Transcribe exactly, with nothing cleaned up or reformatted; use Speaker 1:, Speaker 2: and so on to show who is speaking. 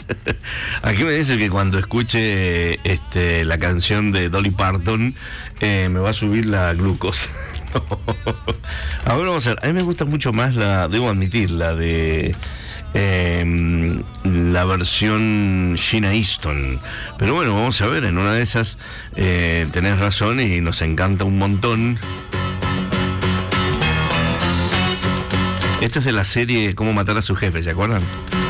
Speaker 1: Aquí me dice que cuando escuche este, la canción de Dolly Parton eh, me va a subir la glucosa. A ver, vamos a ver. A mí me gusta mucho más la, debo admitir, la de eh, la versión Sheena Easton. Pero bueno, vamos a ver, en una de esas eh, tenés razón y nos encanta un montón. Esta es de la serie Cómo matar a su jefe, ¿se acuerdan?